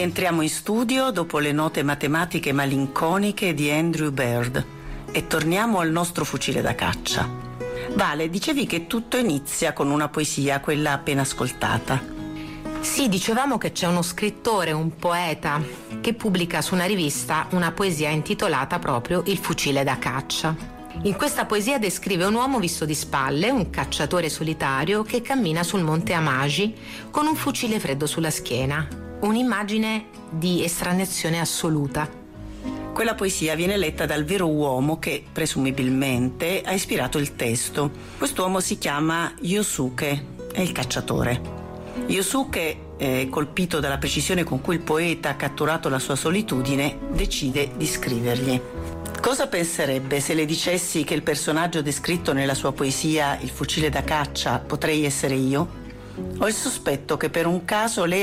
Rientriamo in studio dopo le note matematiche malinconiche di Andrew Bird e torniamo al nostro fucile da caccia. Vale, dicevi che tutto inizia con una poesia, quella appena ascoltata. Sì, dicevamo che c'è uno scrittore, un poeta, che pubblica su una rivista una poesia intitolata proprio Il fucile da caccia. In questa poesia descrive un uomo visto di spalle, un cacciatore solitario che cammina sul monte Amagi con un fucile freddo sulla schiena. Un'immagine di estraneazione assoluta. Quella poesia viene letta dal vero uomo che, presumibilmente, ha ispirato il testo. Quest'uomo si chiama Yosuke, è il cacciatore. Yosuke, colpito dalla precisione con cui il poeta ha catturato la sua solitudine, decide di scrivergli. Cosa penserebbe se le dicessi che il personaggio descritto nella sua poesia Il fucile da caccia potrei essere io? Ho il sospetto che per un caso lei